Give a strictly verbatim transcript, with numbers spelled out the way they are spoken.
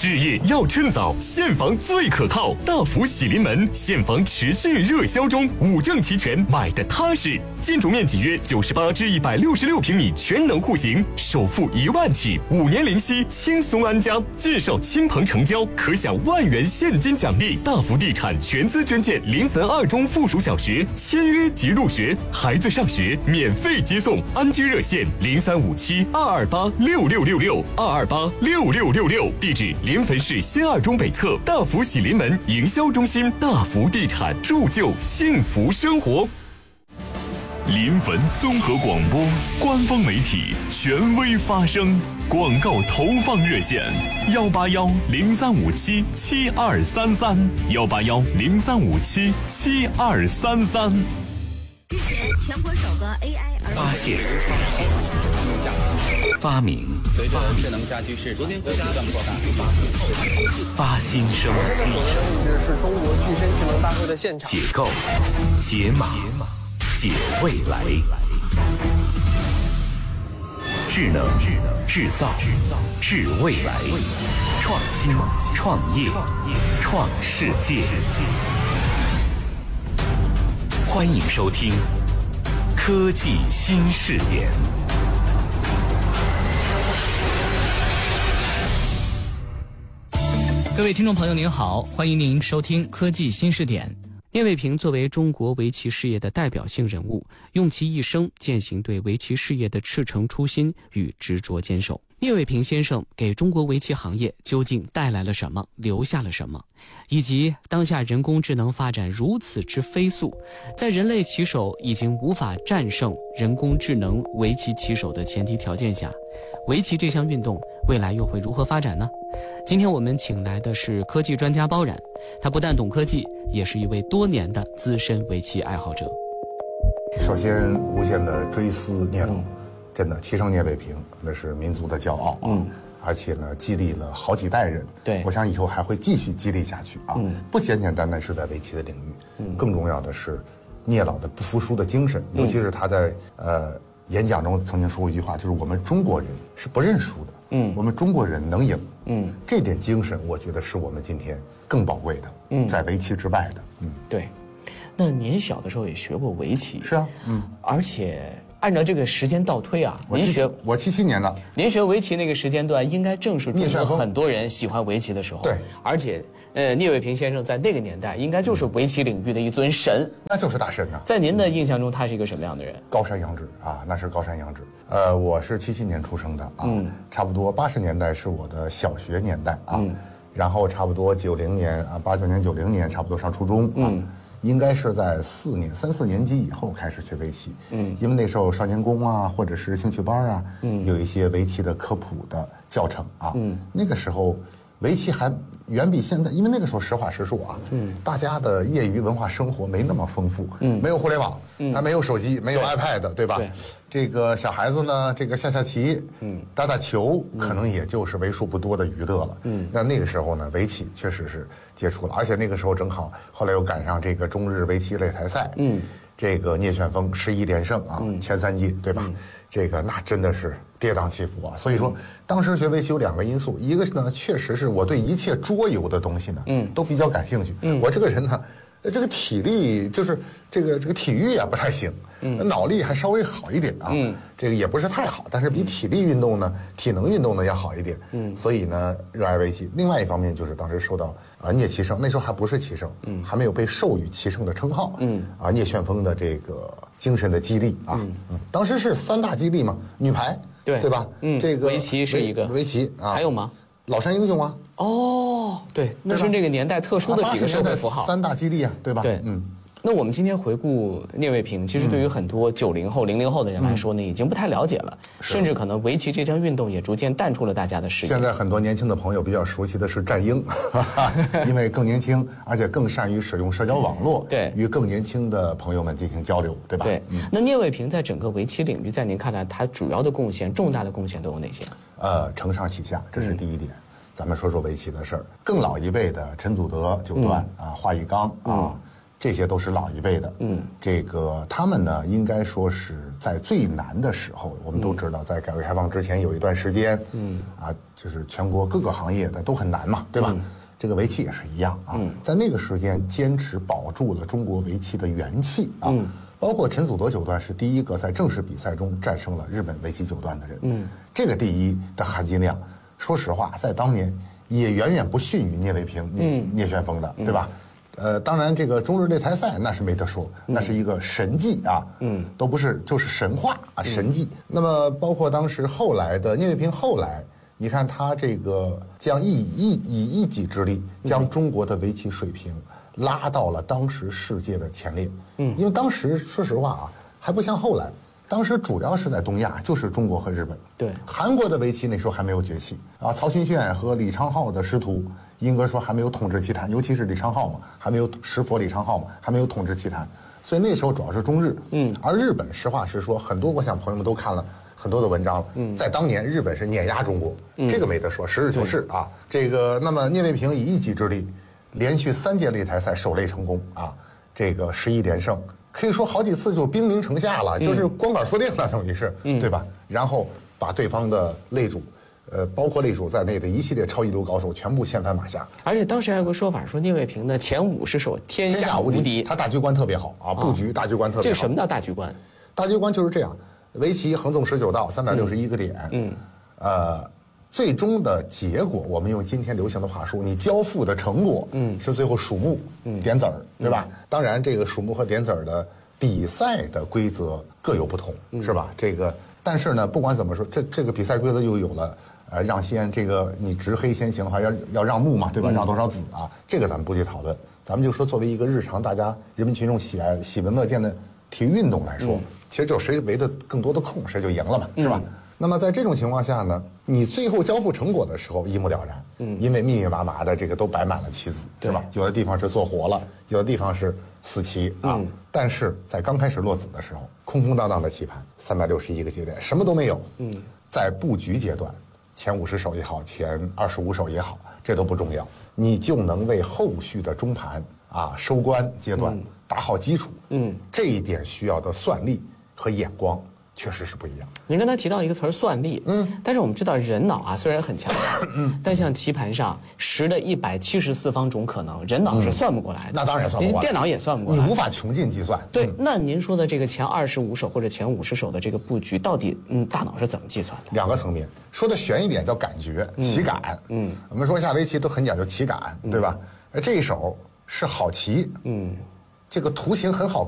事业要趁早，现房最可靠。大福喜临门，现房持续热销中，五证齐全，买的踏实。建筑面积约九十八至一百六十六平米，全能户型，首付一万起，五年零息，轻松安家。介绍亲朋成交，可享万元现金奖励。大福地产全资捐建临汾二中附属小学，签约即入学，孩子上学免费接送。安居热线零三五七二二八六六六六二二八六六六六，地址临汾市新二中北侧大福喜临门营销中心。大福地产，铸就幸福生活。 临汾综合广播官方媒体，权威发声。广告投放热线：幺八幺零三五七七二三三，幺八幺零三五七七二三三。 日前，全国首个 A I 儿发现、发明、 随着智能家居市昨天不断扩大， 发新生、 我现在所在的位置是中国具身智能大会的现场。 解构、解码、解未来。智能、制造、制未来，创新、创业、创世界。欢迎收听《科技新视点》。 各位听众朋友您好，欢迎您收听《科技新视点》。聂卫平作为中国围棋事业的代表性人物，用其一生践行对围棋事业的赤诚初心与执着坚守。聂卫平先生给中国围棋行业究竟带来了什么，留下了什么，以及当下人工智能发展如此之飞速，在人类棋手已经无法战胜人工智能围棋棋手的前提条件下，围棋这项运动未来又会如何发展呢？今天我们请来的是科技专家包冉，他不但懂科技，也是一位多年的资深围棋爱好者。 首先，无限的追思聂老，真的棋圣聂卫平那是民族的骄傲啊！嗯，而且呢，激励了好几代人。 对， 我想以后还会继续激励下去啊！嗯，不简简单单是在围棋的领域，嗯，更重要的是聂老的不服输的精神，尤其是他在呃演讲中曾经说过一句话，就是我们中国人是不认输的。嗯，我们中国人能赢。嗯，这点精神，我觉得是我们今天更宝贵的。嗯，在围棋之外的。嗯， 对。那您小的时候也学过围棋？ 是啊。嗯， 而且按照这个时间倒推啊，您学我七七年的， 您学围棋那个时间段，应该正是中国很多人喜欢围棋的时候。 对， 而且呃，聂卫平先生在那个年代，应该就是围棋领域的一尊神。 那就是大神呐！ 在您的印象中，他是一个什么样的人？ 高山仰止啊，那是高山仰止。呃，我是七七年出生的啊，嗯、差不多八十年代是我的小学年代啊，嗯、然后差不多九零年啊，八九年、九零年差不多上初中啊。嗯，应该是在四年、三四年级以后开始学围棋，嗯，因为那时候少年宫啊，或者是兴趣班啊，嗯，有一些围棋的科普的教程啊，嗯，那个时候围棋还远比现在，因为那个时候实话实说啊，嗯，大家的业余文化生活没那么丰富，嗯，没有互联网，嗯，还没有手机，没有 iPad， 对吧？对，这个小孩子呢，这个下下棋，嗯，打打球，可能也就是为数不多的娱乐了，嗯，那那个时候呢，围棋确实是接触了，而且那个时候正好，后来又赶上这个中日围棋擂台赛，嗯，这个聂旋风十一连胜啊，嗯、前三届，对吧？嗯、这个那真的是跌宕起伏啊，所以说、嗯、当时学围棋有两个因素，一个呢，确实是我对一切桌游的东西呢，嗯，都比较感兴趣，嗯，我这个人呢。这个体力就是这个这个体育啊不太行，嗯，脑力还稍微好一点啊，嗯，这个也不是太好，但是比体力运动呢、体能运动呢要好一点，嗯，所以呢热爱围棋。另外一方面就是当时受到啊聂棋圣，那时候还不是棋圣，嗯，还没有被授予棋圣的称号，嗯，啊聂旋风的这个精神的激励啊，嗯，嗯当时是三大激励嘛，女排， 对对吧？ 嗯， 这个围棋是一个， 围棋啊， 还有吗？ 老山英雄啊。 哦，对，那是那个年代特殊的几个社会符号， 三大激励啊，对吧？ 对，嗯。那我们今天回顾聂卫平，其实对于很多九零后、零零后的人来说呢，已经不太了解了，甚至可能围棋这项运动也逐渐淡出了大家的视野。 现在很多年轻的朋友比较熟悉的是战鹰，因为更年轻，而且更善于使用社交网络， 对， 与更年轻的朋友们进行交流，对吧？ 对。嗯、那聂卫平在整个围棋领域，在您看来，他主要的贡献、重大的贡献都有哪些？ 呃，承上启下，这是第一点。嗯咱们说说围棋的事儿，更老一辈的陈祖德九段、嗯、啊，华以刚啊， 这些都是老一辈的。嗯，这个他们呢，应该说是在最难的时候，我们都知道，在改革开放之前有一段时间，嗯，啊，就是全国各个行业的都很难嘛，对吧？嗯，这个围棋也是一样啊，嗯，在那个时间坚持保住了中国围棋的元气啊。嗯，包括陈祖德九段是第一个在正式比赛中战胜了日本围棋九段的人。嗯，这个第一的含金量，说实话，在当年也远远不逊于聂卫平、聂聂旋风的，对吧？呃，当然，这个中日擂台赛那是没得说，那是一个神迹啊，嗯，都不是就是神话啊，神迹。那么，包括当时后来的聂卫平，后来你看他这个将一一以一己之力将中国的围棋水平拉到了当时世界的前列。嗯，因为当时说实话啊，还不像后来，当时主要是在东亚，就是中国和日本。对，韩国的围棋那时候还没有崛起啊。曹勋炫和李昌镐的师徒，应该说还没有统治棋坛，尤其是李昌镐嘛，还没有石佛李昌镐嘛，还没有统治棋坛。所以那时候主要是中日。嗯，而日本实话实说，很多我想朋友们都看了很多的文章了。嗯，在当年日本是碾压中国，嗯、这个没得说，实事求是啊。这个那么聂卫平以一己之力，连续三届擂台赛首擂成功啊，这个十一连胜。可以说好几次就兵临城下了，就是光杆司令了，等于是，嗯、对吧？然后把对方的擂主，呃，包括擂主在内的一系列超一流高手全部掀翻马下。 而且当时还有个说法，说聂卫平的前五十手天下无敌， 他大局观特别好啊，布局大局观特别好。 这什么叫大局观？ 大局观就是这样，围棋横纵十九道，三百六十一个点，嗯，呃。最终的结果，我们用今天流行的话说，你交付的成果，嗯，是最后数目、嗯、点子儿，对吧？嗯、当然，这个数目和点子儿的比赛的规则各有不同，嗯、是吧？这个，但是呢，不管怎么说，这这个比赛规则又有了，呃，让先这个你执黑先行的话，要要让目嘛，对吧？嗯、让多少子啊？这个咱们不去讨论，咱们就说作为一个日常大家人民群众喜爱、喜闻乐见的体育运动来说，嗯、其实就谁围的更多的空，谁就赢了嘛，是吧？嗯那么在这种情况下呢，你最后交付成果的时候一目了然，嗯，因为密密麻麻的这个都摆满了棋子，是吧？有的地方是做活了，有的地方是死棋啊。嗯、但是在刚开始落子的时候，空空荡荡的棋盘，三百六十一个节点，什么都没有。嗯，在布局阶段，前五十手也好，前二十五手也好，这都不重要，你就能为后续的中盘啊收官阶段打好基础。嗯，这一点需要的算力和眼光。确实是不一样。 您刚才提到一个词儿“算力”，嗯，但是我们知道人脑啊虽然很强大，嗯，但像棋盘上十的一百七十四方种可能，人脑是算不过来的。 嗯、那当然算不过来， 电脑也算不过来， 你无法穷尽计算。 对，嗯、那您说的这个前二十五手或者前五十手的这个布局，到底嗯大脑是怎么计算的？ 两个层面，说的玄一点叫感觉、棋感。嗯，嗯我们说下围棋都很讲究棋感，对吧？而这一手是好棋，嗯，这个图形很好。